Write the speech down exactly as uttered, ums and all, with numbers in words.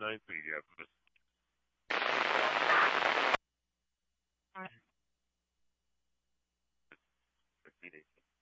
nine three. Do you have this? Proceed, Agent.